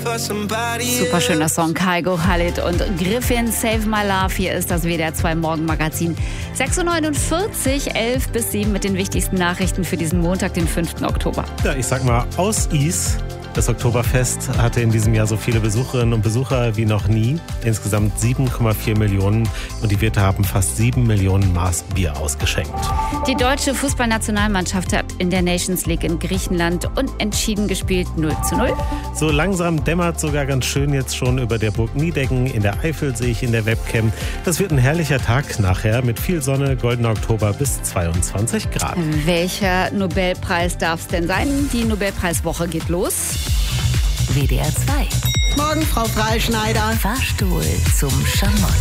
Super schöner Song, Kygo, Khalid und Griffin, Save My Love. Hier ist das WDR 2 Morgenmagazin. 6.49 Uhr, 11 bis 7 mit den wichtigsten Nachrichten für diesen Montag, den 5. Oktober. Ja, ich sag mal, aus Is. Das Oktoberfest hatte in diesem Jahr so viele Besucherinnen und Besucher wie noch nie. Insgesamt 7,4 Millionen und die Wirte haben fast 7 Millionen Maß Bier ausgeschenkt. Die deutsche Fußballnationalmannschaft hat in der Nations League in Griechenland unentschieden gespielt, 0:0. So langsam dämmert sogar ganz schön jetzt schon über der Burg Niedecken. In der Eifel sehe ich in der Webcam. Das wird ein herrlicher Tag nachher mit viel Sonne, goldener Oktober bis 22 Grad. Welcher Nobelpreis darf es denn sein? Die Nobelpreiswoche geht los. WDR 2. Morgen, Frau Freischneider. Fahrstuhl zum Schamott.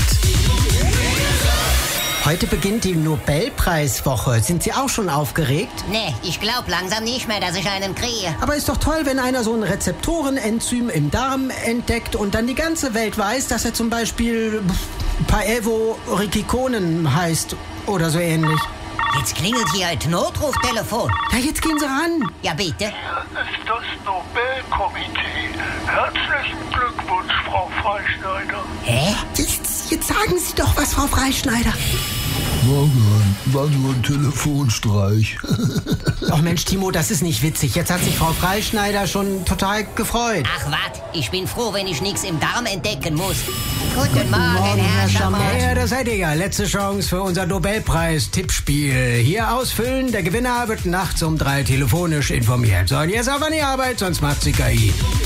Heute beginnt die Nobelpreiswoche. Sind Sie auch schon aufgeregt? Nee, ich glaube langsam nicht mehr, dass ich einen kriege. Aber ist doch toll, wenn einer so ein Rezeptorenenzym im Darm entdeckt und dann die ganze Welt weiß, dass er zum Beispiel Paevo-Ricikonen heißt oder so ähnlich. Jetzt klingelt hier ein Notruftelefon. Ja, jetzt gehen Sie ran. Ja, bitte. Hier ist das Nobelkomitee. Herzlichen Glückwunsch, Frau Freischneider. Hä? Jetzt sagen Sie doch was, Frau Freischneider. Morgen, war nur ein Telefonstreich. Oh Mensch, Timo, das ist nicht witzig. Jetzt hat sich Frau Freischneider schon total gefreut. Ach wat, ich bin froh, wenn ich nichts im Darm entdecken muss. Guten Morgen, Herr Schamott. Ja, da seid ihr ja. Letzte Chance für unser Nobelpreis-Tippspiel. Hier ausfüllen, der Gewinner wird nachts um 3 telefonisch informiert. So, und jetzt auf an die Arbeit, sonst macht sie KI.